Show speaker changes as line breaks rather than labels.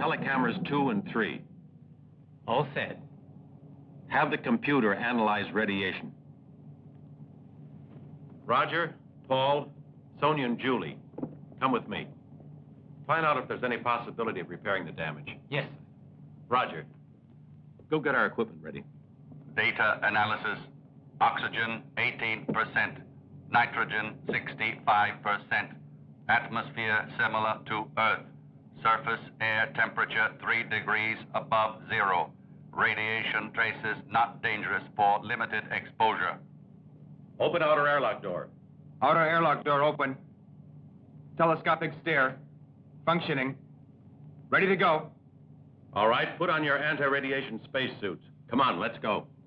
telecameras 2 and 3.
All set.
Have the computer analyze radiation. Roger, Paul, Sonia, and Julie, come with me. Find out if there's any possibility of repairing the damage.
Yes.
Roger, go get our equipment ready.
Data analysis. Oxygen, 18%. Nitrogen, 65%. Atmosphere similar to Earth. Surface air temperature 3 degrees above zero. Radiation traces not dangerous for limited exposure.
Open outer airlock door.
Outer airlock door open. Telescopic stair. Functioning. Ready to go.
All right, put on your anti-radiation spacesuits. Come on, let's go.